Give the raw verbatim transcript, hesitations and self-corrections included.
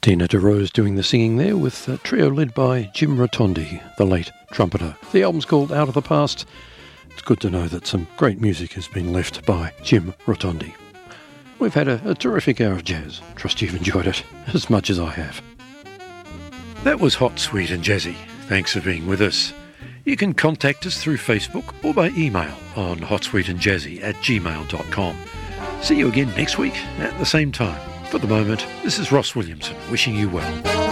Tina DeRose doing the singing there with a trio led by Jim Rotondi, the late trumpeter. The album's called Out of the Past. It's good to know that some great music has been left by Jim Rotondi. We've had a, a terrific hour of jazz. Trust you've enjoyed it as much as I have. That was Hot, Sweet and Jazzy. Thanks for being with us. You can contact us through Facebook or by email on hotsweetandjazzy at gmail dot com. See you again next week at the same time. For the moment, this is Ross Williamson wishing you well.